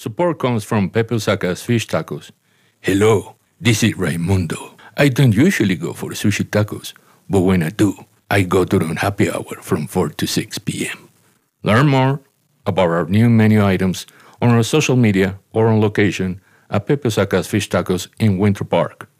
Support comes from Pepe Osaka's Fish Tacos. Hello, this is Raimundo. I don't usually go for sushi tacos, but when I do, I go during happy hour from 4 to 6 p.m. Learn more about our new menu items on our social media or on location at Pepe Osaka's Fish Tacos in Winter Park.